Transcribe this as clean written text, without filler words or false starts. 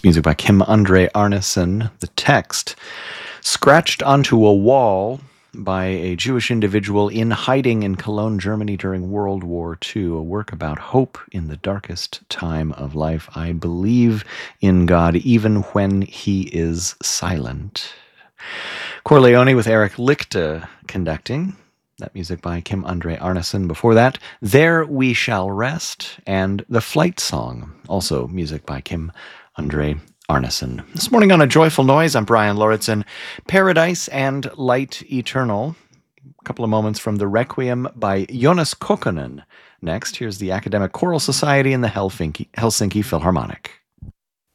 It's music by Kim André Arneson. The text, scratched onto a wall by a Jewish individual in hiding in Cologne, Germany during World War II, a work about hope in the darkest time of life. I believe in God even when he is silent. Corleone with Eric Lichte conducting. That music by Kim André Arneson. Before that, There We Shall Rest, and The Flight Song, also music by Kim André Arneson. This morning on A Joyful Noise, I'm Brian Lauritsen. Paradise and Light Eternal. A couple of moments from the Requiem by Jonas Kokkonen. Next, here's the Academic Choral Society and the Helsinki Philharmonic.